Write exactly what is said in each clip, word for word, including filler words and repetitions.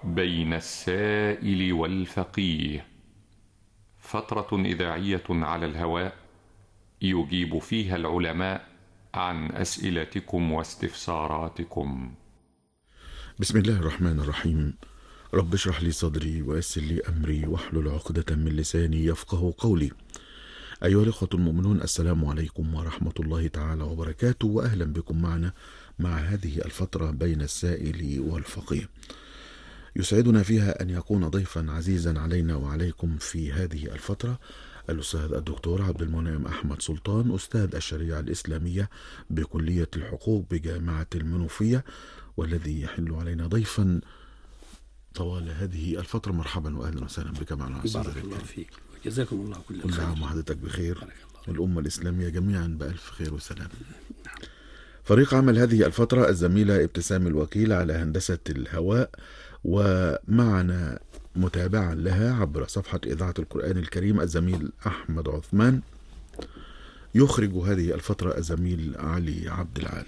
بين السائل والفقيه، فترة إذاعية على الهواء يجيب فيها العلماء عن أسئلتكم واستفساراتكم. بسم الله الرحمن الرحيم. رب اشرح لي صدري ويسر لي أمري واحلل عقدة من لساني يفقه قولي. أيها الإخوة المؤمنون، السلام عليكم ورحمة الله تعالى وبركاته، وأهلا بكم معنا مع هذه الفترة بين السائل والفقيه. يسعدنا فيها أن يكون ضيفا عزيزا علينا وعليكم في هذه الفترة الأستاذ الدكتور عبد المنعم أحمد سلطان، أستاذ الشريعة الإسلامية بكلية الحقوق بجامعة المنوفية، والذي يحل علينا ضيفا طوال هذه الفترة. مرحبا وأهلا وسهلا بك معنا. بارك الله فيك وجزاكم الله كل كل خير. عام وحضرتك بخير، بارك الله. والأمة الإسلامية جميعا بألف خير وسلام. فريق عمل هذه الفترة الزميلة ابتسام الوكيل على هندسة الهواء، ومعنا متابعا لها عبر صفحة إذاعة القرآن الكريم الزميل أحمد عثمان. يخرج هذه الفترة الزميل علي عبد العال.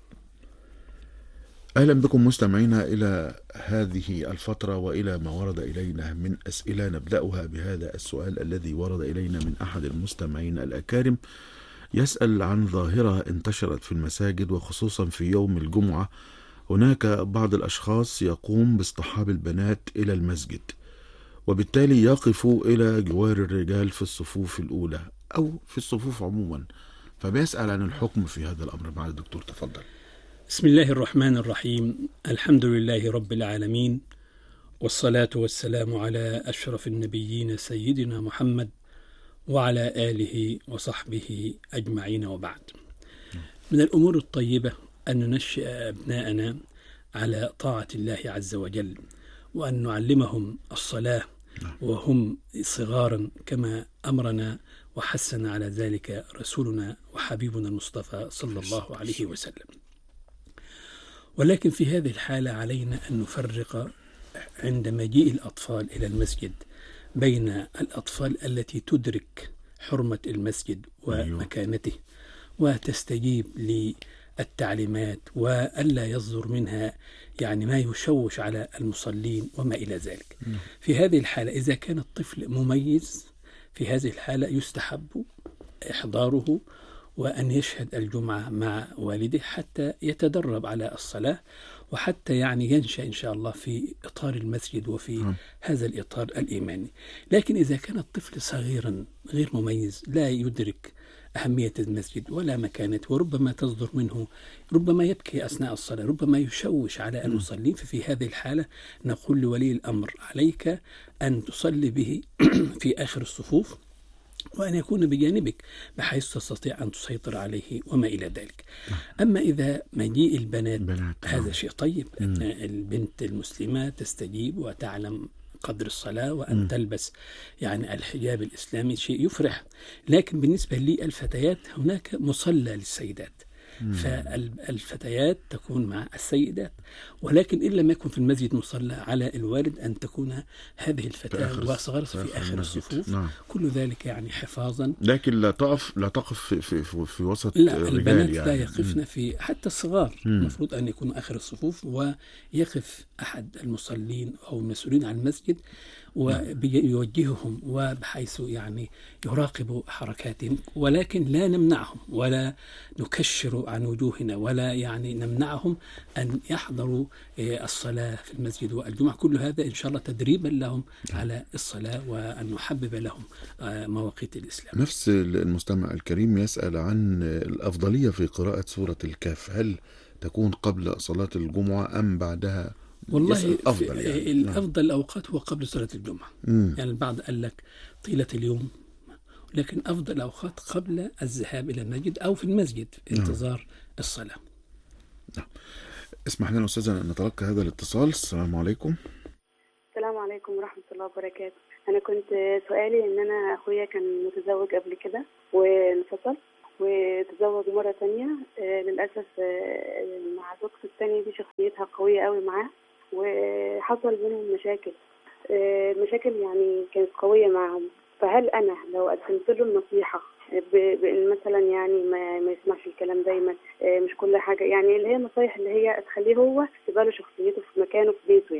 أهلا بكم مستمعينا إلى هذه الفترة وإلى ما ورد إلينا من أسئلة. نبدأها بهذا السؤال الذي ورد إلينا من أحد المستمعين الأكارم، يسأل عن ظاهرة انتشرت في المساجد وخصوصا في يوم الجمعة. هناك بعض الأشخاص يقوم باصطحاب البنات إلى المسجد، وبالتالي يقف إلى جوار الرجال في الصفوف الأولى أو في الصفوف عموما، فبيسأل عن الحكم في هذا الأمر. مع الدكتور، تفضل. بسم الله الرحمن الرحيم. الحمد لله رب العالمين، والصلاة والسلام على أشرف النبيين سيدنا محمد وعلى آله وصحبه أجمعين، وبعد. من الأمور الطيبة أن ننشئ أبناءنا على طاعة الله عز وجل، وأن نعلمهم الصلاة وهم صغارا كما أمرنا وحسن على ذلك رسولنا وحبيبنا المصطفى صلى الله عليه وسلم. ولكن في هذه الحالة علينا أن نفرق عند مجيء الأطفال إلى المسجد بين الأطفال التي تدرك حرمة المسجد ومكانته وتستجيب للتعليمات وألا يصدر منها يعني ما يشوش على المصلين وما إلى ذلك. في هذه الحالة إذا كان الطفل مميز، في هذه الحالة يستحب إحضاره وأن يشهد الجمعة مع والده حتى يتدرب على الصلاة، وحتى يعني ينشأ إن شاء الله في إطار المسجد وفي م. هذا الإطار الإيماني. لكن إذا كان الطفل صغيرا غير مميز لا يدرك أهمية المسجد ولا مكانته، وربما تصدر منه، ربما يبكي أثناء الصلاة، ربما يشوش على المصلين، ففي هذه الحالة نقول لولي الأمر عليك أن تصلي به في آخر الصفوف، وأن يكون بجانبك بحيث تستطيع أن تسيطر عليه وما إلى ذلك. أما إذا مجيء البنات بنات. هذا شيء طيب. م. البنت المسلمة تستجيب وتعلم قدر الصلاة وأن م. تلبس يعني الحجاب الإسلامي، شيء يفرح. لكن بالنسبة للفتيات هناك مصلى للسيدات، فالفتيات تكون مع السيدات، ولكن إن لم يكن في المسجد مصلى على الوارد أن تكون هذه الفتاة وصغرت في, في آخر الصفوف. نعم. كل ذلك يعني حفاظا، لكن لا تقف لا تقف في, في, في, في وسط لا الرجال. البنات يعني لا يقفن في، حتى الصغار المفروض أن يكونوا آخر الصفوف، ويقف أحد المصلين أو المسؤولين عن المسجد ويوجههم وبحيث يعني يراقب حركاتهم، ولكن لا نمنعهم ولا نكشر عن وجوهنا ولا يعني نمنعهم أن يحضروا الصلاة في المسجد والجمعة. كل هذا إن شاء الله تدريبا لهم على الصلاة وأن نحبب لهم مواقيت الإسلام. نفس المستمع الكريم يسأل عن الأفضلية في قراءة سورة الكهف، هل تكون قبل صلاة الجمعة أم بعدها؟ والله الأفضل, يعني. الأفضل الأوقات هو قبل صلاة الجمعة. مم. يعني البعض قال لك طيلة اليوم، لكن أفضل الأوقات قبل الذهاب إلى المسجد أو في المسجد في انتظار نعم. الصلاة. نعم. اسمح لنا أستاذنا أن نتلقى هذا الاتصال. السلام عليكم. السلام عليكم ورحمة الله وبركاته. أنا كنت سؤالي إن أنا أخويا كان متزوج قبل كده وانفصل وتزوج مرة تانية. آه للأسف آه مع زوجته التانية دي شخصيتها قوية قوي معاه، وحصل بينهم مشاكل آه مشاكل يعني كانت قوية معهم. فهل أنا لو قدمت له النصيحة بأن مثلا يعني ما, ما يسمعش الكلام دايما، آه مش كل حاجة، يعني اللي هي نصايح اللي هي تخليه هو تبقى له شخصيته في مكانه في بيته، يعني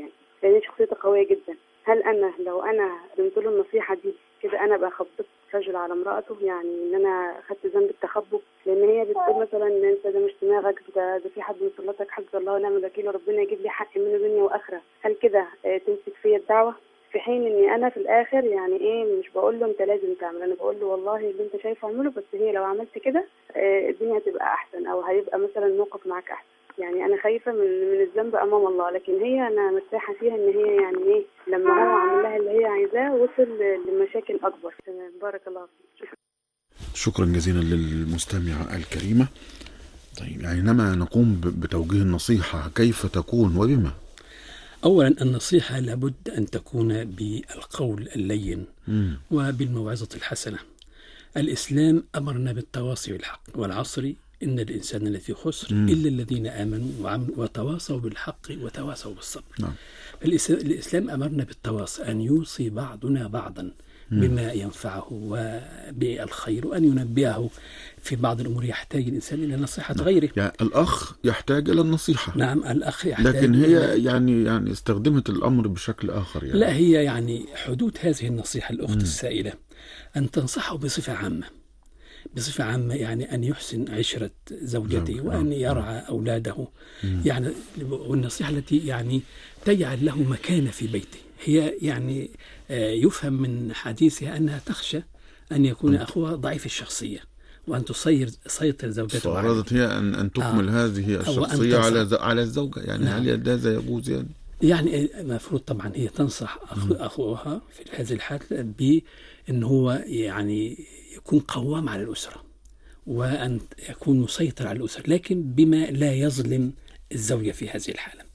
لان شخصيته قويه جدا. هل انا لو انا قدمت له النصيحه دي كده انا بقى خبطت رجل على امراته، يعني ان انا خدت ذنب التخبط؟ لان هي بتقول مثلا ان انت ده مش دماغك، ده, ده في حد مسلطك، حسبي الله ونعم الوكيل وربنا يجيب لي حق منه دنيا واخره. هل كده تمسك فيا الدعوه؟ في حين اني انا في الاخر يعني ايه مش بقول له انت لازم تعمل، انا بقول له والله اللي انت شايفه اعمله، بس هي لو عملت كده الدنيا هتبقى احسن، او هيبقى مثلا الموقف معاك احسن. يعني انا خايفه من من الذنب امام الله، لكن هي انا مرتاحه فيها ان هي يعني ايه لما هو عمل لها اللي هي عايزاه وصل لمشاكل اكبر. تمام، بارك الله فيك. شكرا جزيلا للمستمعة الكريمة. طيب يعني إنما نقوم بتوجيه النصيحة كيف تكون وبما؟ أولا النصيحة لابد أن تكون بالقول اللين م. وبالموعظة الحسنة. الإسلام أمرنا بالتواصي بالحق، والعصر إن الإنسان الذي خسر م. إلا الذين آمنوا وعملوا وتواصوا بالحق وتواصوا بالصبر. نعم. الإسلام أمرنا بالتواصي، أن يوصي بعضنا بعضا بما ينفعه وبالخير، وأن ينبهه في بعض الأمور يحتاج الإنسان إلى نصيحة نعم. غيره. يعني الأخ يحتاج إلى النصيحة. نعم، الأخ يحتاج. لكن هي يعني يعني استخدمت الأمر بشكل آخر يعني. لا، هي يعني حدود هذه النصيحة الأخت م. السائلة أن تنصحه بصفة عامة، بصفة عامة يعني أن يحسن عشرة زوجته زوج. وأن آه. يرعى أولاده. م. يعني والنصيحة التي يعني تجعل له مكانة في بيته. هي يعني يفهم من حديثها أنها تخشى أن يكون أخوها ضعيف الشخصية وأن تصير سيطر زوجته. فأرادت هي أن أن تكمل آه. هذه الشخصية على على الزوجة يعني. نعم. هل هذا يجوز يعني؟ يعني المفروض طبعا هي تنصح أخو أخوها في هذه الحالة بأن هو يعني يكون قوام على الأسرة وأن يكون مسيطر على الأسرة، لكن بما لا يظلم الزوجة في هذه الحالة.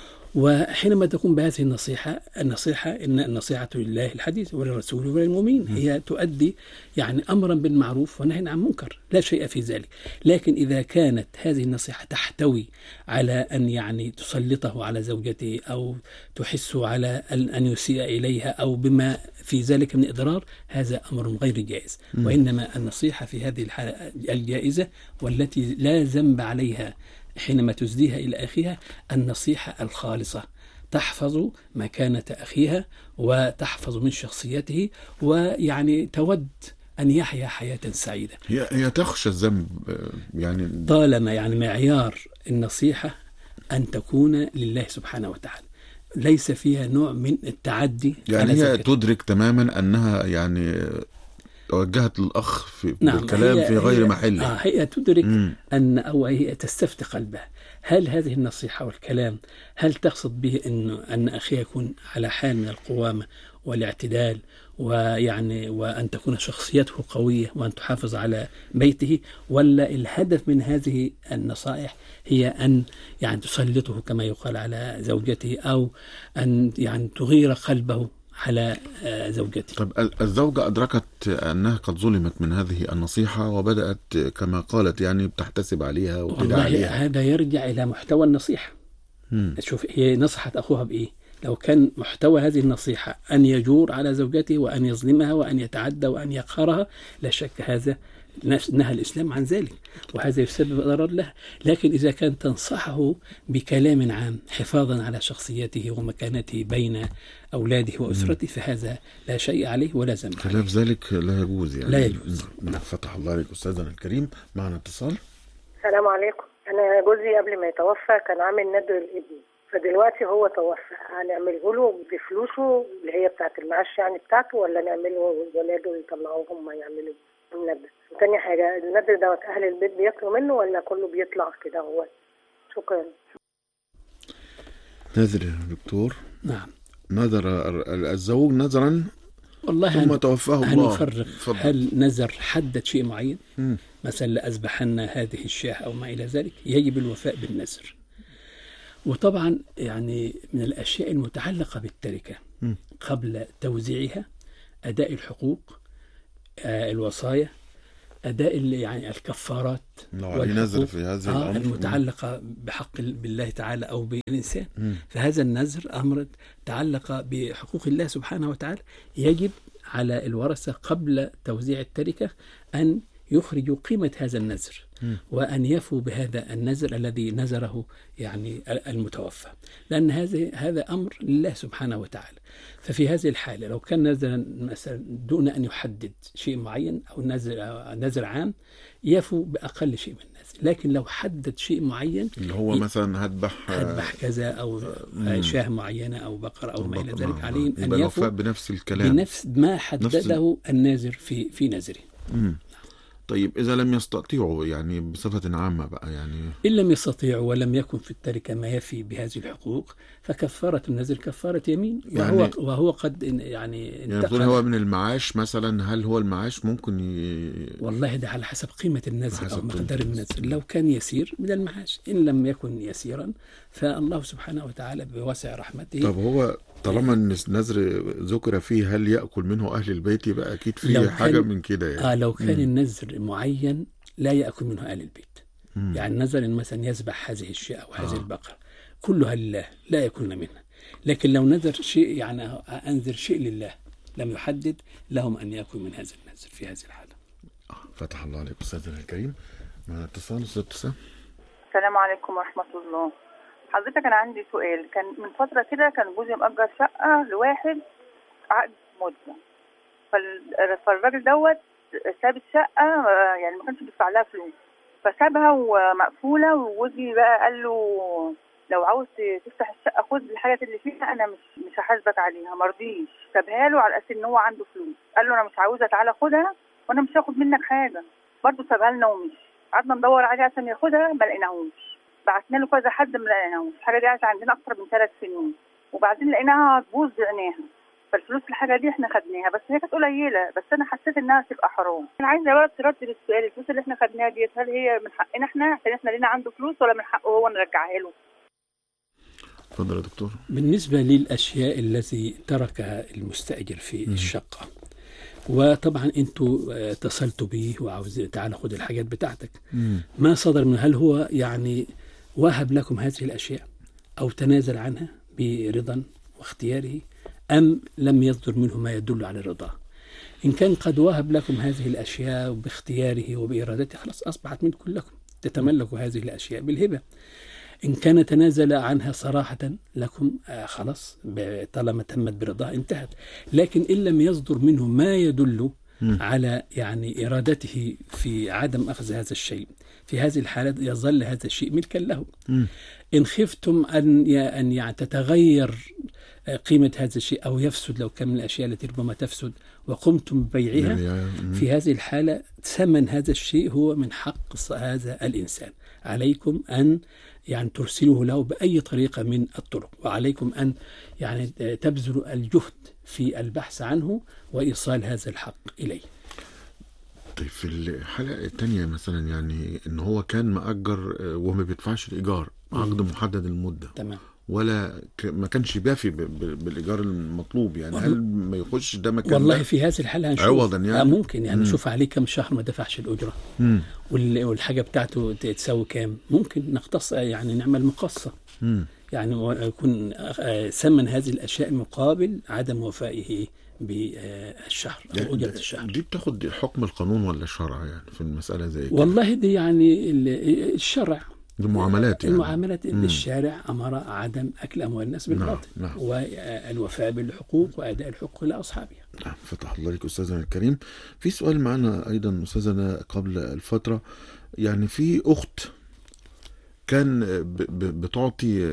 وحينما تقوم بهذه النصيحة، النصيحة إن النصيحة لله الحديث وللرسول وللمؤمنين، هي تؤدي يعني أمرا بالمعروف ونهي عن منكر، لا شيء في ذلك. لكن إذا كانت هذه النصيحة تحتوي على أن يعني تسلطه على زوجته أو تحس على أن يسيء إليها أو بما في ذلك من إضرار، هذا أمر غير جائز. وإنما النصيحة في هذه الحالة الجائزة والتي لا ذنب عليها حينما تسديها إلى أخيها النصيحة الخالصة، تحفظ مكانة أخيها وتحفظ من شخصيته ويعني تود أن يحيا حياة سعيدة. هي هي تخشى الذنب يعني، طالما يعني معيار النصيحة أن تكون لله سبحانه وتعالى، ليس فيها نوع من التعدي. يعني هي تدرك تماما أنها يعني توجهت للأخ في نعم بالكلام في غير محله. آه هي تدرك مم. أن أو هي تستفتي قلبها، هل هذه النصيحة والكلام هل تقصد به أنه أن أخيه يكون على حال من القوامة والاعتدال ويعني وأن تكون شخصيته قوية وأن تحافظ على بيته، ولا الهدف من هذه النصائح هي أن يعني تسلطه كما يقال على زوجته أو أن يعني تغير قلبه على زوجته؟ طب الزوجة أدركت أنها قد ظلمت من هذه النصيحة وبدأت كما قالت يعني بتحتسب عليها وتدعي عليها. هذا يرجع إلى محتوى النصيحة. مم. شوف هي نصحت أخوها بإيه؟ لو كان محتوى هذه النصيحة أن يجور على زوجته وأن يظلمها وأن يتعدى وأن يقهرها، لا شك هذا نهى الإسلام عن ذلك وهذا يسبب ضرر له. لكن إذا كان تنصحه بكلام عام حفاظا على شخصيته ومكانته بين أولاده وأسرته فهذا لا شيء عليه ولا ذنب عليه. خلاف ذلك لا يجوز يعني. لا يجوز. نعم. فتح الله عليك أستاذنا الكريم. معنا اتصال. السلام عليكم. أنا جوزي قبل ما يتوفى كان عامل ندر لابني، فدلوقتي هو توفى، هنعمله له بفلوسه اللي هي بتاعت المعاش يعني بتاعته، ولا نعمله ولاده يطلعوه هم يعملوا الندر؟ وتاني حاجة، الندر دوت أهل البيت بياكلوا منه ولا كله بيطلع كده هو؟ شكرا. نذر يا دكتور. نعم. نذر الزوج نذرا والله ثم توفاه الله. هنفرق هل نذر حدد شيء معين؟ م. مثلا لأذبحن هذه الشاة أو ما إلى ذلك، يجب الوفاء بالنذر. وطبعا يعني من الأشياء المتعلقة بالتركة م. قبل توزيعها أداء الحقوق، آه الوصايا، أداء يعني الكفارات والنذر في هذه آه المتعلقة بحق بالله تعالى أو بالإنسان. م. فهذا النذر أمر تعلق بحقوق الله سبحانه وتعالى، يجب على الورثة قبل توزيع التركة أن يخرجوا قيمة هذا النذر وأن يفوا بهذا النذر الذي نذره يعني المتوفى، لأن هذا هذا أمر لله سبحانه وتعالى. ففي هذه الحالة لو كان نذرا مثلا دون أن يحدد شيء معين أو نذر نذر عام يفوا بأقل شيء من النذر، لكن لو حدد شيء معين اللي هو مثلا هذبح هذبح كذا أو شاه معينة أو بقرة أو ما إلى ذلك، عليهم أن يبقى يفوا بنفس الكلام بنفس ما حدده الناذر في في نذره. طيب إذا لم يستطيعوا يعني بصفة عامة بقى، يعني إن لم يستطيعوا ولم يكن في التركة ما يفي بهذه الحقوق فكفارة النذر كفارة يمين، وهو يعني وهو قد يعني يعني هو من المعاش مثلا، هل هو المعاش ممكن ي... والله ده على حسب قيمة النذر أو مقدار النذر. لو كان يسير من المعاش، إن لم يكن يسيرا فالله سبحانه وتعالى بواسع رحمته. طب هو طالما النذر ذكر فيه هل يأكل منه أهل البيت؟ يبقى أكيد فيه حاجة من كده يعني. آه لو كان مم. النذر معين لا يأكل منه أهل البيت. مم. يعني نذر مثلا يذبح هذه الشيء أو هذه آه. البقرة كلها لله لا يأكلن منها، لكن لو نذر شيء يعني أنذر شيء لله لم يحدد لهم أن يأكل من هذا النذر في هذه الحالة. آه. فتح الله عليك أستاذنا الكريم. مع اتصال أستاذ ابتسام. السلام عليكم ورحمة الله. حضرتك أنا عندي سؤال. كان من فترة كده كان جوزي مأجر شقة لواحد عقد مدة، فالراجل دوت ساب الشقة يعني ما كانش بيدفع لها فلوس، فسابها ومقفولة، وجوزي بقى قال له لو عاوز تفتح الشقة خد الحاجات اللي فيها، أنا مش مش هحاسبك عليها. مرضيش، سابها له على أساس إن هو عنده فلوس، قال له أنا مش عاوزة تعالى خدها وأنا مش هاخد منك حاجة، برضه سابها لنا ومشي. قعدنا ندور عليه عشان ياخدها ما لقيناهوش، بعتنا له كذا حد ما لقيناهوش. الحاجه دي قعدت عندنا اكتر من ثلاث سنين، وبعدين لقيناها هتبوظ بعناها، فالفلوس الحاجه دي احنا خدناها، بس هي كانت قليله، بس انا حسيت انها تبقى حرام. انا عايزه بقى ترد للسؤال، الفلوس اللي احنا خدناها دي هل هي من حقنا احنا عشان احنا لينا عنده فلوس، ولا من حقه هو نرجعها له؟ اتفضل يا دكتور. بالنسبه للاشياء التي تركها المستاجر في م- الشقه، وطبعا انتوا اتصلتوا بيه وعاوز تعالى خد الحاجات بتاعتك، م- ما صدر من هل هو يعني وهب لكم هذه الأشياء أو تنازل عنها برضا واختياره، أم لم يصدر منه ما يدل على الرضا؟ إن كان قد وهب لكم هذه الأشياء باختياره وبإرادته خلاص أصبحت منكم لكم، تتملكوا هذه الأشياء بالهبة. إن كان تنازل عنها صراحة لكم آه خلاص طالما تمت برضاه انتهت. لكن إن لم يصدر منه ما يدل م. على يعني إرادته في عدم أخذ هذا الشيء، في هذه الحالة يظل هذا الشيء ملكا له. م. إن خفتم أن أن يعني تتغير قيمة هذا الشيء أو يفسد لو كان من الأشياء التي ربما تفسد وقمتم ببيعها، في هذه الحالة ثمن هذا الشيء هو من حق هذا الإنسان، عليكم أن يعني ترسلوه له بأي طريقة من الطرق، وعليكم أن يعني تبذلوا الجهد في البحث عنه وإيصال هذا الحق إليه. طيب في الحلقة الثانية مثلا يعني إن هو كان مأجر وما بيدفعش الإيجار، عقد محدد المدة، تمام، ولا ما كانش بيفي بالإيجار المطلوب، يعني هل ما يخش ده مكان؟ والله في هذه الحالة هنشوف عوضا يعني آه ممكن يعني نشوف عليه كم شهر ما دفعش الأجرة مم. والحاجة بتاعته تساوي كام، ممكن نختص يعني نعمل مقصة مم. يعني ويكون ثمن هذه الأشياء مقابل عدم وفائه بالشهر أو يعني أجرة الشهر. دي بتاخد حكم القانون ولا الشرع يعني في المسألة زي كده؟ والله دي يعني الشرع، المعاملات يعني المعاملات اللي الشارع أمر عدم أكل أموال الناس بالباطل، نعم. نعم. والوفاء بالحقوق وأداء الحقوق لأصحابها. نعم. فتح الله لك أستاذنا الكريم. في سؤال معنا أيضا أستاذنا قبل الفترة، يعني في أخت كان بتعطي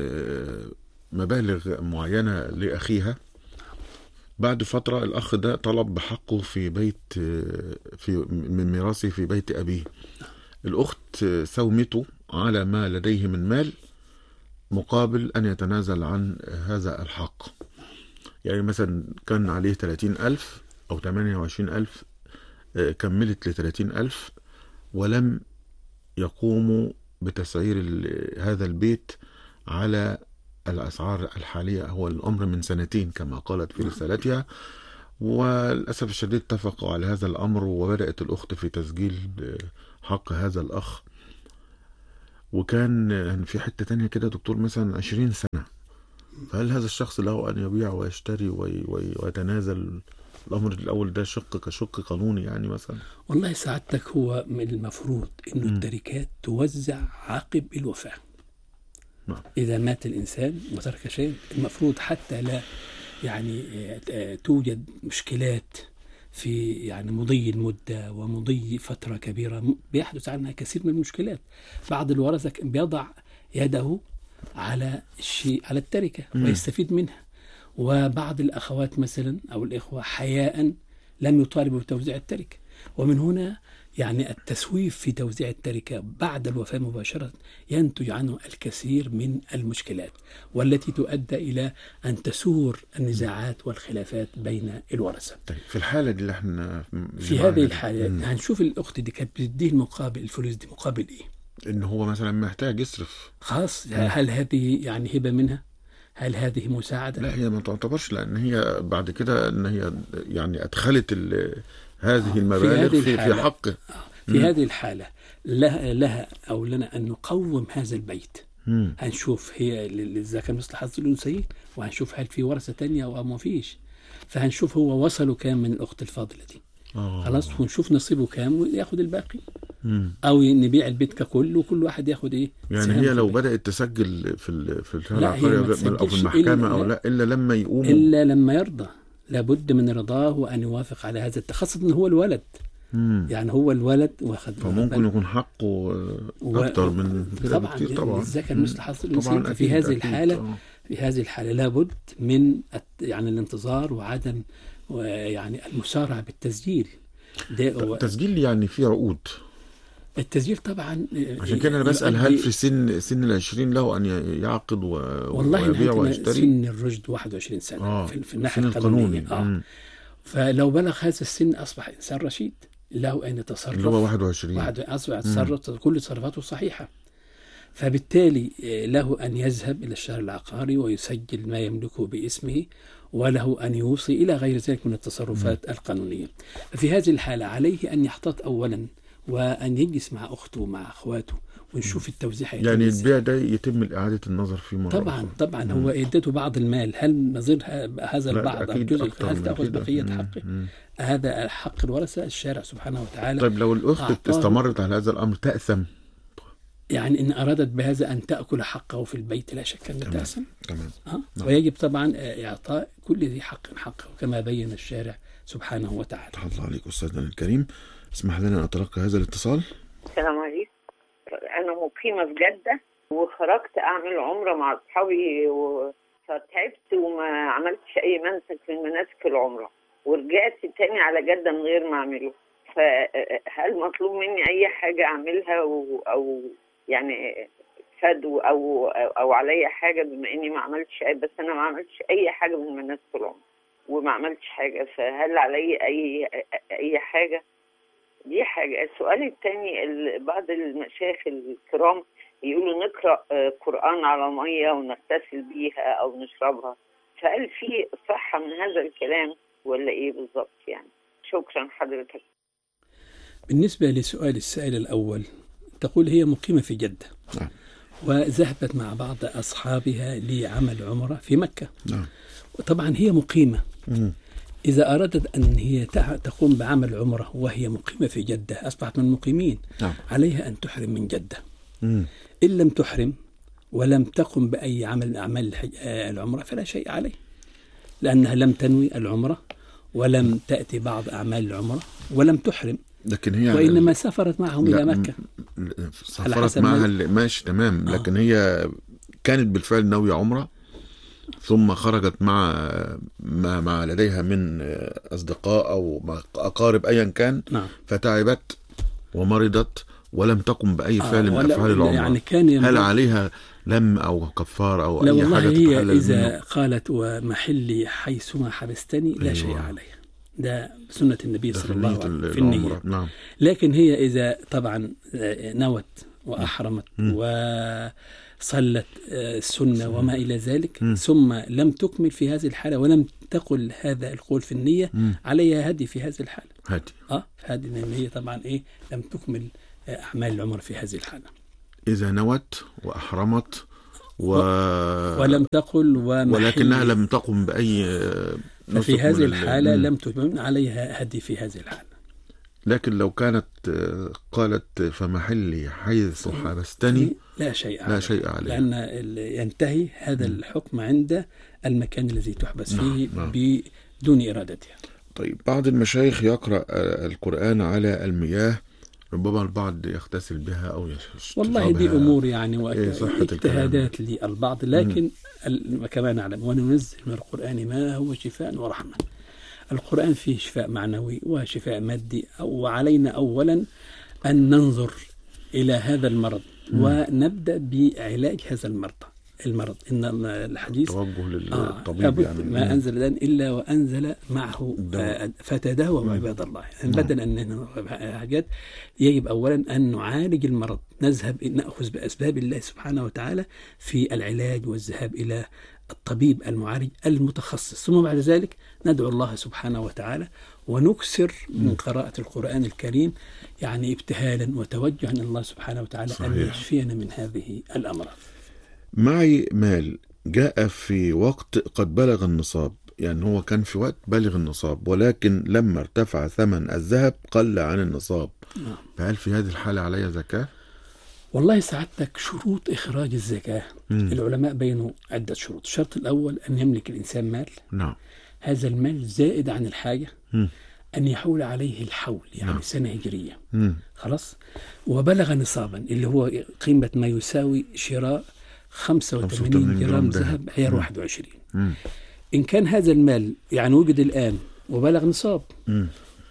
مبالغ معينة لأخيها، بعد فترة الأخ ده طلب بحقه في بيت في من ميراثه في بيت أبيه. الأخت سومته على ما لديه من مال مقابل أن يتنازل عن هذا الحق. يعني مثلا كان عليه ثلاثين ألف أو ثمانية وعشرين ألف، كملت لثلاثين ألف، ولم يقوموا بتسعير هذا البيت على الأسعار الحالية. هو الأمر من سنتين كما قالت في رسالتها، وللأسف الشديد اتفقوا على هذا الأمر، وبدأت الأخت في تسجيل حق هذا الأخ. وكان في حتة تانية كده دكتور مثلا عشرين سنة، فهل هذا الشخص له أن يبيع ويشتري ويتنازل الأمر الأول ده شق كشق قانوني يعني مثلا؟ والله سعادتك هو من المفروض إنه مم. التركات توزع عقب الوفاة. نعم. إذا مات الإنسان وترك شيء المفروض حتى لا يعني آه، توجد مشكلات في يعني مضي المدة ومضي فترة كبيرة بيحدث عنها كثير من المشكلات. بعض الورثة بيضع يده على الشيء على التركة مم. ويستفيد منها، وبعض الأخوات مثلا أو الإخوة حياء لم يطالبوا بتوزيع التركة، ومن هنا يعني التسويف في توزيع التركة بعد الوفاة مباشرة ينتج عنه الكثير من المشكلات والتي تؤدي إلى أن تسور النزاعات والخلافات بين الورثة. طيب في الحالة دي اللي احنا في هذه الحالة مم. هنشوف الأخت دي كانت بتديه المقابل الفلوس دي مقابل إيه؟ إن هو مثلا محتاج يصرف خلاص. هل هذه يعني هبة منها؟ هل هذه مساعدة؟ لا هي ما تعتبرش، لأن هي بعد كده إن هي يعني أدخلت هذه المبالغ في, في, في حقه. في مم. هذه الحالة لها, لها أو لنا أن نقوم هذا البيت. مم. هنشوف هي إذا كان مثل حظ الأنثيين، وهنشوف هل في ورثة تانية أو ما فيش، فهنشوف هو وصلوا كام من الأخت الفاضلة دي. أوه. خلاص ونشوف نصيبه كام وياخد الباقي. مم. أو نبيع البيت ككل وكل واحد ياخد إيه. يعني هي لو بدأت تسجل في في الشهر العقاري أو في المحكمة أو لا إلا لما يقوم إلا لما يرضى، لابد من رضاه وأن يوافق على هذا التخصص. إن هو الولد مم. يعني هو الولد واخد، فممكن يكون حقه أكتر و... من كده بكتير طبعا. الذكر مثل حظ الأنثيين. ففي هذه الحالة طبعا. في هذه الحالة لابد من يعني الانتظار وعدم يعني المسارعة بالتسجيل. التسجيل يعني في عقود. التسجيل طبعا عشان كده انا بسأل هل في سن سن العشرين له ان يعقد و... ويبيع ويشتري؟ سن الرشد واحد وعشرين سنة آه. في, في الناحية القانونية. آه. فلو بلغ هذا السن اصبح انسان رشيد له ان يتصرف، اللي هو واحد وعشرين واحد اصبح يتصرف كل تصرفاته صحيحة، فبالتالي له ان يذهب الى الشهر العقاري ويسجل ما يملكه باسمه، وله أن يوصي إلى غير ذلك من التصرفات م. القانونية. ففي هذه الحالة عليه أن يحتاط أولا وأن يجلس مع أخته ومع أخواته ونشوف التوزيع. يعني البيع ده يتم إعادة النظر فيه مرة طبعا أخرى. طبعا م. هو ادته بعض المال، هل نظير هذا البعض أو جزء هل تأخذ بقية حقه؟ م. هذا حق الورثة. الشارع سبحانه وتعالى. طيب لو الأخت استمرت على هذا الأمر تأثم؟ يعني إن أرادت بهذا أن تأكل حقه في البيت لا شك أن تأثم. تمام. أه؟ نعم. ويجب طبعا إعطاء كل ذي حق حقه كما بين الشارع سبحانه وتعالى. تفضل عليك أستاذنا الكريم. اسمح لنا أن أتلقى هذا الاتصال. السلام عليكم. أنا مقيمة في جدة وخرجت أعمل عمرة مع أصحابي فتعبت وما عملتش أي منسك من مناسك العمرة، ورجعت تاني على جدة من غير ما أعمله. فهل مطلوب مني أي حاجة أعملها أو يعني فدو او او عليا حاجه بما اني ما عملتش اي بس انا ما عملتش اي حاجه من مناسك العمر وما عملتش حاجه، فهل عليا اي اي حاجه؟ دي حاجه. السؤال الثاني، بعض المشايخ الكرام يقولوا نقرا قران على ميه ونغتسل بيها او نشربها، فهل في صحه من هذا الكلام ولا ايه بالظبط يعني؟ شكرا حضرتك. بالنسبه لسؤال السائل الاول، تقول هي مقيمة في جدة نعم. وذهبت مع بعض أصحابها لعمل عمرة في مكة نعم. وطبعا هي مقيمة مم. إذا أرادت أن هي تقوم بعمل عمرة وهي مقيمة في جدة أصبحت من المقيمين نعم. عليها أن تحرم من جدة. مم. إن لم تحرم ولم تقم بأي عمل من أعمال العمرة فلا شيء عليه، لأنها لم تنوي العمرة ولم تأتي بعض أعمال العمرة ولم تحرم، لكن هي وإنما سافرت معهم إلى مكة. سافرت معها ماشي تمام، لكن آه. هي كانت بالفعل ناوية عمرة ثم خرجت مع ما مع لديها من أصدقاء أو أقارب أيا كان نعم. فتعبت ومرضت ولم تقم بأي فعل آه. من أفعال العمرة، يعني كان هل عليها لم أو كفار أو أي حاجة هي إذا منه؟ قالت ومحلي حيثما حبستني لا أيوة. شيء عليها، ده سنة النبي صلى الله عليه وسلم في النية نعم. لكن هي إذا طبعا نوت وأحرمت م. وصلت السنة وما إلى ذلك م. ثم لم تكمل في هذه الحالة ولم تقل هذا القول في النية م. عليها هدي في هذه الحالة هدي آه هذه النية طبعا إيه لم تكمل أعمال العمر في هذه الحالة. إذا نوت وأحرمت و... ولم تقل ومحل، ولكنها لم تقم بأي نسك. في هذه الحالة ال... لم تبن عليها هدي في هذه الحالة. لكن لو كانت قالت فمحلي حيث حبستني لا شيء لا عليه، شيء عليه، لأن ينتهي هذا الحكم عند المكان الذي تحبس فيه نعم. بدون إرادتها. طيب، بعض المشايخ يقرأ القرآن على المياه، ربما البعض يغتسل بها أو يشرب. والله دي أمور يعني واجتهادات للبعض، لكن كما نعلم وننزل من القرآن ما هو شفاء ورحمة. القرآن فيه شفاء معنوي وشفاء مادي، وعلينا أولا أن ننظر إلى هذا المرض مم. ونبدأ بعلاج هذا المرض. المرض إن الحديث توجه للطبيب، آه يعني ما أنزل دان إلا وأنزل معه فتداووا عباد الله. يعني بدلا أن حاجات يجب أولا أن نعالج المرض، نذهب نأخذ بأسباب الله سبحانه وتعالى في العلاج والذهاب إلى الطبيب المعالج المتخصص، ثم بعد ذلك ندعو الله سبحانه وتعالى ونكسر من قراءة القرآن الكريم، يعني ابتهالا وتوجها إلى الله سبحانه وتعالى صحيح. أن يشفينا من هذه الأمراض. معي مال جاء في وقت قد بلغ النصاب، يعني هو كان في وقت بلغ النصاب، ولكن لما ارتفع ثمن الذهب قل عن النصاب، نعم. فهل في هذه الحالة علي زكاة؟ والله سعادتك شروط إخراج الزكاة مم. العلماء بينوا عدة شروط. الشرط الأول أن يملك الإنسان مال، نعم. هذا المال زائد عن الحاجة، مم. أن يحول عليه الحول، يعني نعم. سنة هجرية، مم. خلاص، وبلغ نصابا اللي هو قيمة ما يساوي شراء خمسة وثمانين جرام ذهب عيار واحد وعشرين. مم. إن كان هذا المال يعني وجد الآن وبلغ نصاب، مم.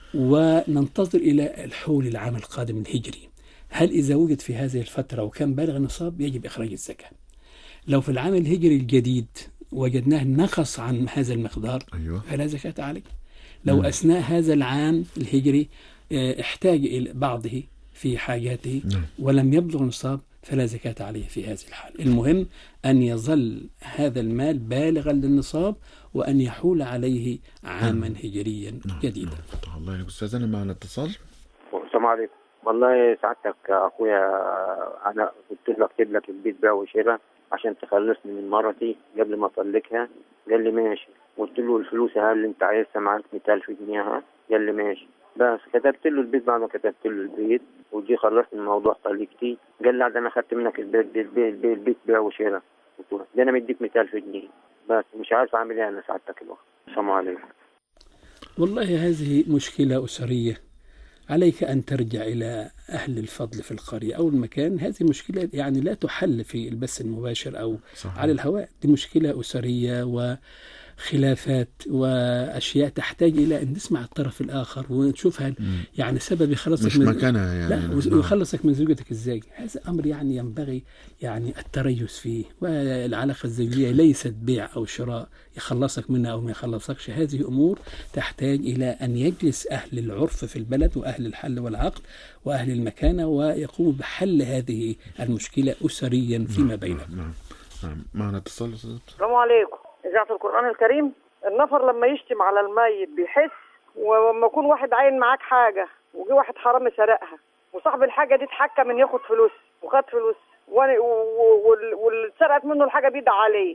وننتظر إلى الحول العام القادم الهجري، هل إذا وجد في هذه الفترة وكان بالغ نصاب يجب إخراج الزكاة؟ لو في العام الهجري الجديد وجدناه نقص عن هذا المقدار، أيوة. فلا زكاة عليه. لو مم. أثناء هذا العام الهجري احتاج إلى بعضه في حاجاته مم. ولم يبلغ نصاب فلا زكاة عليه في هذه الحال. المهم أن يظل هذا المال بالغا للنصاب وأن يحول عليه عاما مم. هجريا مم. جديدا. مم. الله يا أستاذ، أنا معنا اتصال. السلام عليكم. والله سعادتك اخويا، انا قلت له اكتب لك البيت بيع وشراء عشان تخلصني من مرتي قبل ما اطلقها. قال لي ماشي. قلت له الفلوس اللي انت عايزها معاك مئة ألف جنيه. قال لي ماشي. بس كتبت له البيت. بعد ما كتبت له البيت وجي خلصت من موضوع طليقتي، قال لي ده انا خدت منك البيت البيت, البيت بيع وشراء. قلت له ده انا مديك مئة ألف جنيه، بس مش عارف اعمل ايه انا سعادتك الوقت. السلام عليكم. والله هذه مشكلة أسرية، عليك أن ترجع إلى أهل الفضل في القرية أو المكان. هذه مشكلة يعني لا تحل في البث المباشر أو صحيح. على الهواء. دي مشكلة أسرية وخلافات وأشياء تحتاج إلى أن نسمع الطرف الآخر ونشوف هل يعني سبب يخلصك مش من مكانها يعني لا ويخلصك من زوجتك إزاي. هذا أمر يعني ينبغي يعني التريث فيه، والعلاقة الزوجية ليست بيع أو شراء يخلصك منها أو ما يخلصكش. هذه أمور تحتاج إلى أن يجلس أهل العرف في البلد وأهل الحل والعقد وأهل المكانة ويقوموا بحل هذه المشكلة أسريا فيما بينهم. نعم نعم. معنا اتصال. السلام عليكم. إذاعة القرآن الكريم. النفر لما يشتم على الميت بيحس، ولما يكون واحد عاين معاك حاجة وجي واحد حرامي سرقها وصاحب الحاجة دي اتحكم ان ياخد فلوس وخد فلوس واللي اتسرقت منه الحاجة بيدعى عليه.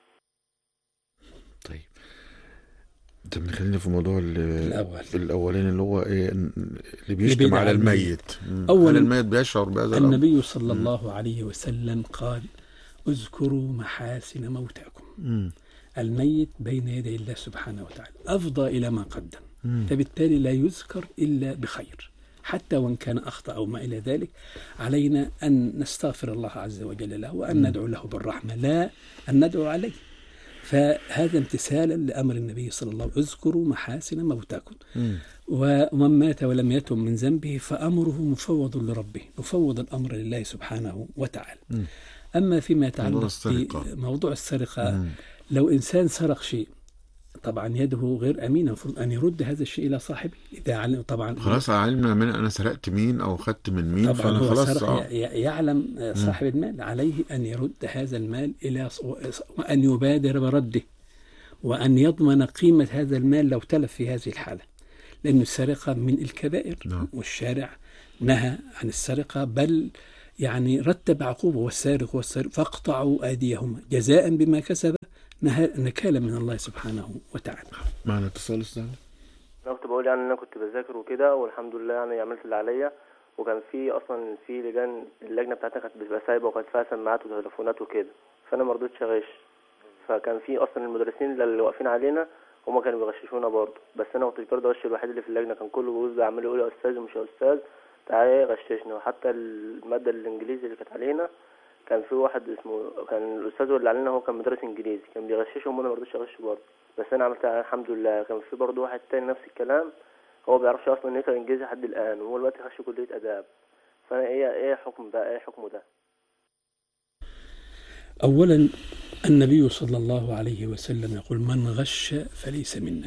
طيب، طب خلينا في موضوع الأولين اللي هو ايه اللي بيشتم على الميت. أولا الميت بيشعر بهذا الأمر. النبي صلى الله عليه وسلم قال: اذكروا محاسن موتاكم. م. الميت بين يدي الله سبحانه وتعالى أفضى إلى ما قدم، م. فبالتالي لا يذكر إلا بخير، حتى وإن كان أخطأ أو ما إلى ذلك. علينا أن نستغفر الله عز وجل له وأن م. ندعو له بالرحمة، لا أن ندعو عليه. فهذا امتثالا لأمر النبي صلى الله عليه وسلم: اذكروا محاسن موتاكم. ومن مات ولم يتم من ذنبه فأمره مفوض لربه. نفوض الأمر لله سبحانه وتعالى. م. أما فيما يتعلق بموضوع السرقة، مم. لو إنسان سرق شيء طبعا يده غير أمينة، المفروض أن يرد هذا الشيء إلى صاحبه. إذا علم طبعا خلاص علمنا من أنا سرقت مين أو خدت من مين، طبعا هو خلاص سرق يعلم صاحب المال، عليه أن يرد هذا المال إلى وأن يبادر برده وأن يضمن قيمة هذا المال لو تلف في هذه الحالة، لأن السرقة من الكبائر. نعم. والشارع نهى عن السرقة، بل يعني رتب عقوبة، والسارق والسارق فاقطعوا أيديهما جزاء بما كسب نكالا من الله سبحانه وتعالى. معنا اتصال استاذ. انا كنت بقول يعني انا كنت بذاكر وكده والحمد لله يعني عملت اللي عليا، وكان في اصلا في لجان اللجنه بتاعتنا كانت بتبقى سايبه وكانت فيها سماعات وتليفونات وكده، فانا ما رضيتش اغش، فكان في اصلا المدرسين اللي واقفين علينا هما كانوا بيغششونا برضه، بس انا كنت برضه غش الوحيد اللي في اللجنه، كان كله بيقول عمال يقول يا استاذ ومش يا استاذ تعالى غششني. وحتى الماده الانجليزي اللي كانت علينا كان في واحد اسمه كان الاستاذ اللي علينا هو كان مدرس انجليزي كان بيغششهم وانا ما رضيتش اغش برضه، بس انا عملت الحمد لله. كان في برضه واحد تاني نفس الكلام، هو ما بيعرفش اصلا يقرا انجليزي لحد الان، وهو دلوقتي خش كليه اداب، فانا ايه ايه حكم ده ايه حكمه ده؟ اولا النبي صلى الله عليه وسلم يقول من غش فليس منا.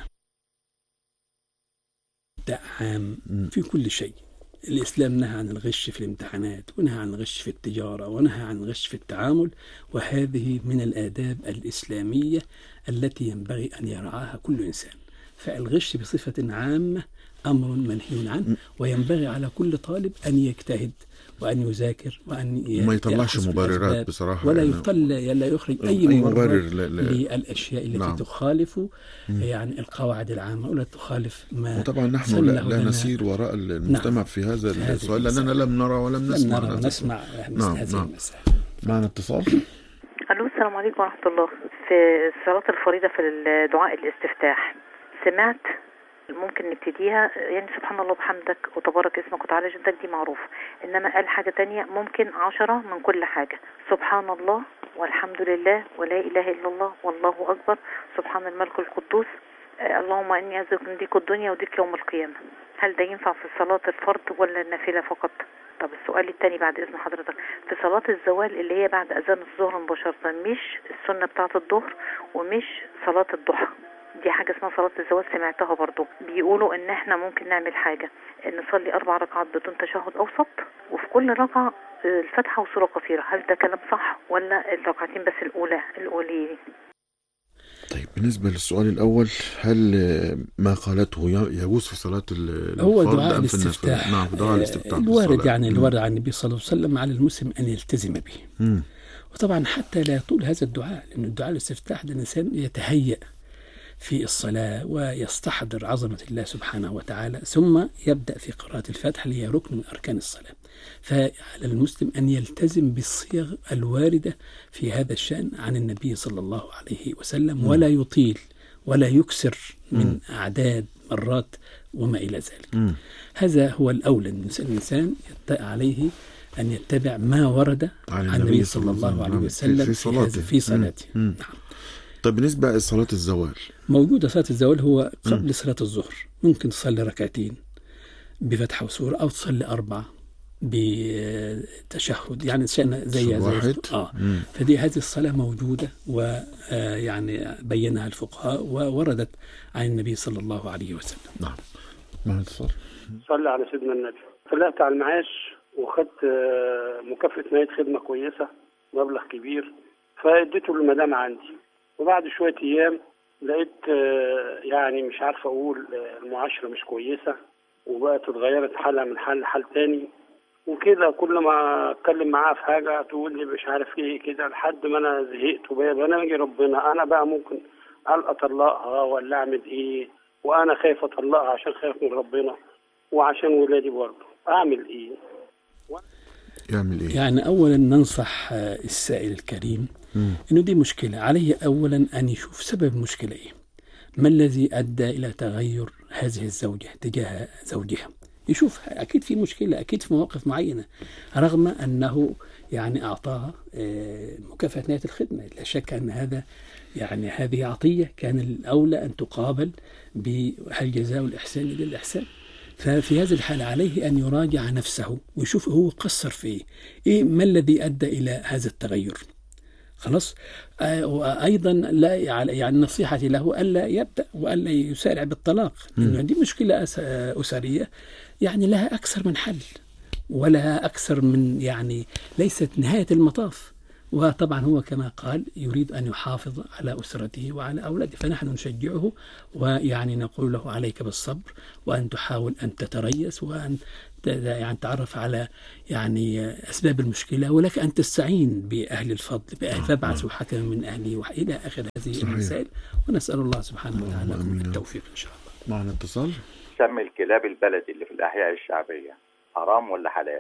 ده عام في كل شيء. الإسلام نهى عن الغش في الامتحانات، ونهى عن الغش في التجارة، ونهى عن الغش في التعامل، وهذه من الآداب الإسلامية التي ينبغي أن يرعاها كل إنسان. فالغش بصفة عامة أمر منهي عنه، وينبغي على كل طالب أن يجتهد وأن يذاكر وأن ما يطلعش مبررات بصراحة، ولا يطل لا يخرج أي, أي مبرر للأشياء التي نعم. تخالف يعني القواعد العامة ولا تخالف ما. وطبعا نحن لا, لا نسير وراء المجتمع نعم. في هذا السؤال لأننا لم نرى ولم نسمع. لم نرى ونسمع مثل هذه نعم. المسائل. معنا اتصال. ألو السلام عليكم ورحمة الله. في صلاة الفريضة في دعاء الاستفتاح سمعت ممكن نبتديها يعني سبحان الله وبحمدك وتبارك اسمك وتعالى جدك، دي معروف، انما قال حاجة تانية ممكن عشرة من كل حاجة، سبحان الله والحمد لله ولا اله الا الله والله اكبر سبحان الملك القدوس آه اللهم اني اعوذ من ضيق الدنيا وضيق يوم القيامة. هل ده ينفع في صلاة الفرض ولا النافلة فقط؟ طب السؤال الثاني بعد اذن حضرتك، في صلاة الزوال اللي هي بعد اذان الظهر مباشرة، مش السنة بتاعة الظهر ومش صلاة الضحى، دي حاجة اسمها صلاة الزواج سمعتها برضو، بيقولوا ان احنا ممكن نعمل حاجة نصلي اربع ركعات بدون تشهد اوسط، وفي كل ركعة الفاتحة وسورة قصيرة. هل ده كلام صح ولا الركعتين بس الاولى الاولين؟ طيب بالنسبة للسؤال الأول، هل ما قالته يجوز في صلاة الفرض؟ هو دعاء الاستفتاح. نعم دعاء الاستفتاح الوارد يعني الوارد عن النبي صلى الله عليه وسلم على المسلم أن يلتزم به. م. وطبعا حتى لا يطول هذا الدعاء، لأن الدعاء الاستفتاح ده الإنسان يتهيأ في الصلاة ويستحضر عظمة الله سبحانه وتعالى، ثم يبدأ في قراءة الفاتحة اللي هي ركن من أركان الصلاة. فعلى المسلم أن يلتزم بالصيغ الواردة في هذا الشأن عن النبي صلى الله عليه وسلم، م. ولا يطيل ولا يكسر من م. أعداد مرات وما إلى ذلك. م. هذا هو الأولى. الإنسان عليه أن يتبع ما ورد عن النبي صلى الله عليه وسلم في صلاته, في صلاته. نعم. طيب بالنسبة لصلاة الزوال، موجودة صلاة الزوال هو قبل م. صلاة الظهر، ممكن تصلي ركعتين بفتحة وسورة، أو تصلي أربعة بتشهد، يعني شأن زي واحد. آه. فدي هذه الصلاة موجودة، ويعني بينها الفقهاء ووردت عن النبي صلى الله عليه وسلم. نعم. ما اتصل. صلى على سيدنا النبي. طلعت على المعاش وخدت مكافأة نهاية خدمة كويسة مبلغ كبير، فاديته للمدام عندي، وبعد شوية أيام لقيت يعني مش عارف أقول المعاشرة مش كويسة، وبقت اتغيرت حالها من حال لحال تاني، وكده كل ما أتكلم معاها في حاجة تقول لي مش عارف إيه كده، لحد ما أنا زهقت وبقى برنامج ربنا. أنا بقى ممكن هل أطلقها ولا أعمل إيه؟ وأنا خايف أطلقها عشان خايف من ربنا وعشان ولادي برضه، أعمل إيه؟ يعمل إيه؟ يعني أولا ننصح السائل الكريم م. إنه دي مشكلة عليه، أولا أن يشوف سبب المشكلة إيه، ما الذي أدى إلى تغير هذه الزوجة تجاه زوجها، يشوف أكيد في مشكلة، أكيد في مواقف معينة، رغم أنه يعني أعطاها مكافأة نهاية الخدمة. لا شك أن هذا يعني هذه عطية كان الأولى أن تقابل بهل جزاء الإحسان إلى الإحسان. ففي هذه الحالة عليه أن يراجع نفسه ويشوف هو قصر في إيه, إيه ما الذي أدى إلى هذا التغير. خلاص. أيضا لا يعني نصيحتي له ألا يبدأ وألا يسارع بالطلاق، لأنه دي مشكلة أسرية يعني لها أكثر من حل ولها أكثر من يعني ليست نهاية المطاف، وطبعا هو كما قال يريد أن يحافظ على أسرته وعلى أولاده، فنحن نشجعه ويعني نقول له عليك بالصبر، وأن تحاول أن تتريث، وأن يعني تعرف على يعني أسباب المشكلة، ولك أن تستعين بأهل الفضل، بأهل فابعثوا حكما من أهله وإلى آخر هذه صحيح. المسائل، ونسأل الله سبحانه وتعالى لكم التوفيق إن شاء الله. معنا اتصال. سمي الكلاب البلدي اللي في الأحياء الشعبية حرام ولا حلال؟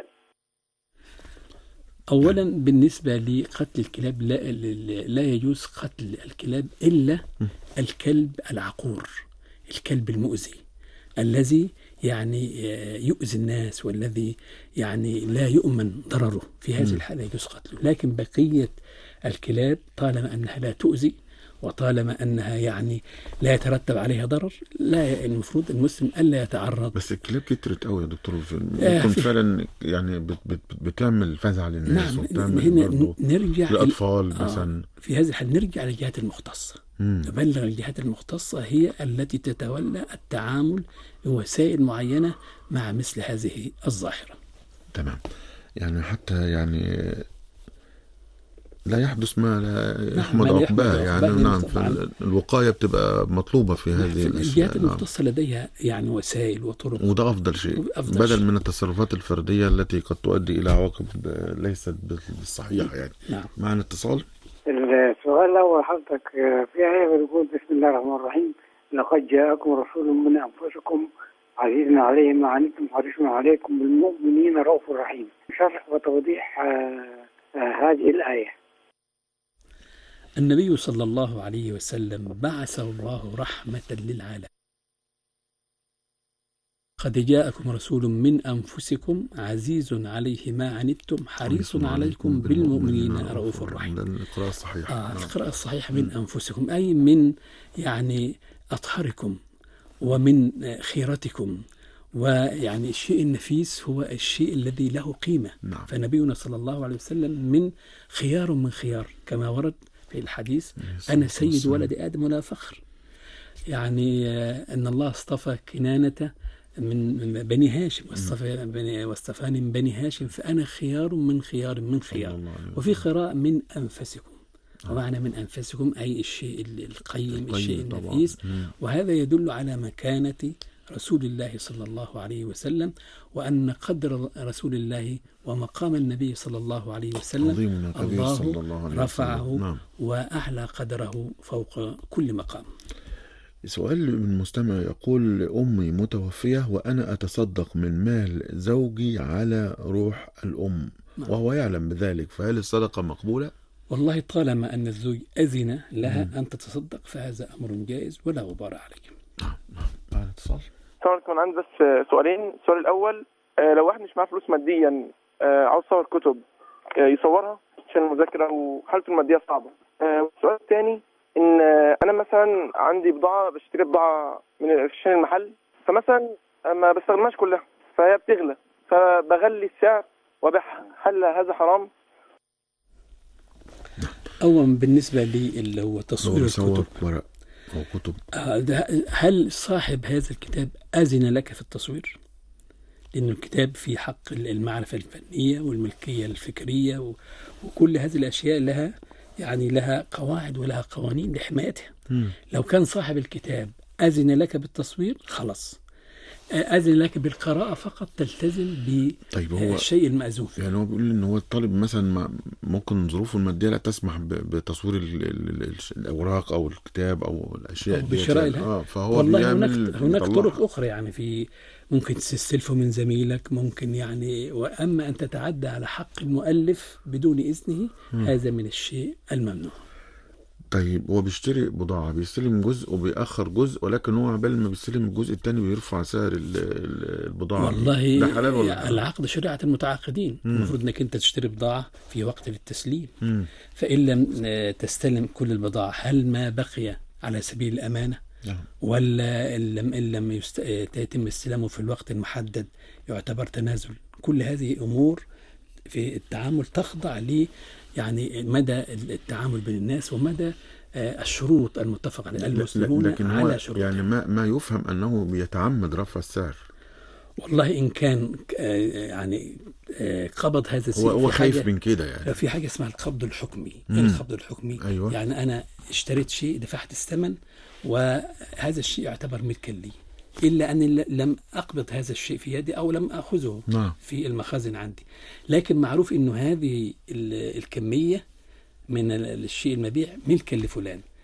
أولا بالنسبة لقتل الكلاب لا, لا يجوز قتل الكلاب إلا الكلب العقور، الكلب المؤذي الذي يعني يؤذي الناس والذي يعني لا يؤمن ضرره، في هذه الحالة يجوز قتله. لكن بقية الكلاب طالما أنها لا تؤذي وطالما أنها يعني لا يترتب عليها ضرر، لا المفروض المسلم ألا يتعرض. بس الكلاب كترت قوي يا دكتور، ممكن فعلا يعني بت بت بتعمل فزع للناس. نعم، وبتعمل نرجع للأطفال آه مثلا. في هذه الحالة نرجع للجهات المختصة، نبلغ الجهات المختصة هي التي تتولى التعامل بوسائل معينة مع مثل هذه الظاهرة. تمام، يعني حتى يعني لا يحدث ما لا يحمد عقباه، يعني نعم، الوقاية بتبقى مطلوبة في هذه الجهات المختصة لديها يعني وسائل وطرق، وده أفضل شيء أفضل بدل شيء. من التصرفات الفردية التي قد تؤدي إلى عواقب ليست بالصحيحة يعني. نعم. معنا اتصال. السؤال الأول حضرتك في آية بتقول بسم الله الرحمن الرحيم لقد جاءكم رسول من أنفسكم عزيز عليه ما عنتم حريص عليكم بالمؤمنين رؤوف رحيم. شرح وتوضيح آه آه هذه الآية. النبي صلى الله عليه وسلم بعثه الله رحمة للعالم. قد جاءكم رسول من أنفسكم عزيز عليه ما عنتم حريص عليكم بالمؤمنين رؤوف رحيم. القراءة الصحيحة. آه القراءة الصحيحة من أنفسكم، أي من يعني أطهركم ومن خيرتكم، ويعني الشيء النفيس هو الشيء الذي له قيمة. نعم. فنبينا صلى الله عليه وسلم من خيار من خيار كما ورد في الحديث أنا سيد ولد آدم ولا فخر. يعني أن الله اصطفى كنانة من بني هاشم واصطفاني من بني هاشم فأنا خيار من خيار من خيار. وفي قراءة من أنفسكم، ومعنى من أنفسكم أي الشيء القيم، الشيء النفيس. وهذا يدل على مكانة رسول الله صلى الله عليه وسلم، وأن قدر رسول الله ومقام النبي صلى الله عليه وسلم الله, صلى الله عليه رفعه وسلم. نعم. وأعلى قدره فوق كل مقام. سؤال من مستمع يقول أمي متوفية وأنا أتصدق من مال زوجي على روح الأم. نعم. وهو يعلم بذلك، فهل الصدقة مقبولة؟ والله طالما أن الزوج أذن لها م. أن تتصدق فهذا أمر جائز ولا غبار عليه. نعم نعم. بعد اتصال. طبعا كان عندي بس سؤالين. السؤال الأول، لو واحد مش معاه فلوس ماديا عاوز يصور كتب يصورها عشان المذاكرة وحالته المادية صعبة. والسؤال الثاني إن أنا مثلا عندي بضاعة بشتري بضاعة من في المحل، فمثلا ما بستخدمهاش كلها فهي بتغلى فبغلي السعر وبيعها، هل هذا حرام؟ أولا بالنسبة لي اللي هو تصوير الكتب ورق أو كتب، هل صاحب هذا الكتاب أذن لك في التصوير؟ لأن الكتاب في حق المعرفة الفنية والملكية الفكرية وكل هذه الأشياء لها يعني لها قواعد ولها قوانين لحمايتها. م. لو كان صاحب الكتاب أذن لك بالتصوير خلاص، أذن لك بالقراءة فقط تلتزم بالشيء طيب المأذون فيه. يعني هو بيقول إن هو الطالب مثلا ممكن ظروفه المادية لا تسمح بتصوير الأوراق أو الكتاب أو الأشياء دي بشراء آه فهو والله هناك, هناك طرق أخرى، يعني في ممكن تستلفه من زميلك، ممكن يعني، وأما أن تتعدى على حق المؤلف بدون إذنه م. هذا من الشيء الممنوع. طيب هو بيشتري بضاعة بيستلم جزء وبيأخر جزء، ولكن هو عبال ما بيستلم الجزء الثاني بيرفع سعر البضاعة. والله ده حلال ولا العقد شريعة المتعاقدين. المفروض انك انت تشتري بضاعة في وقت للتسليم، م. فإن لم تستلم كل البضاعة هل ما بقي على سبيل الأمانة؟ نعم. ولا إن لم, إن لم يست... يتم استلامه في الوقت المحدد يعتبر تنازل؟ كل هذه أمور في التعامل تخضع لي يعني مدى التعامل بين الناس ومدى الشروط المتفق عليها المسلمون على شروط. يعني ما ما يفهم أنه بيتعمد رفع السعر. والله إن كان يعني قبض هذا الشيء. هو, هو خايف من كده يعني. في حاجة اسمها القبض الحكمي. مم. القبض الحكمي أيوة. يعني أنا اشتريت شيء، دفعت الثمن، وهذا الشيء يعتبر ملكا لي، إلا أني لم أقبض هذا الشيء في يدي أو لم أخذه نعم. في المخازن عندي. لكن معروف أنه هذه الكمية من الشيء المبيع ملكا لفلان.